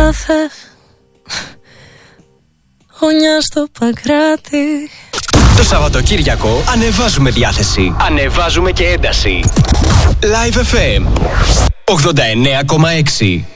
λάθες. Γωνιά στο Παγκράτη. Το Σαββατοκύριακο ανεβάζουμε διάθεση. Ανεβάζουμε και ένταση. Live FM 89,6.